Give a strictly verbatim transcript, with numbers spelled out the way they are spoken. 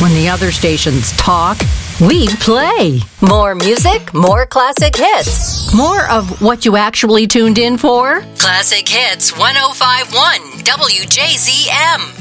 When the other stations talk, we play. More music, more classic hits. More of what you actually tuned in for. Classic Hits one oh five point one W J Z M.